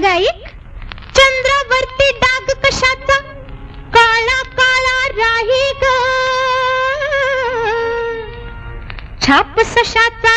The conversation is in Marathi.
अगं ऐक, चंद्रावरती डाग कशाचा, काळा काळा राही ग, छाप सशाचा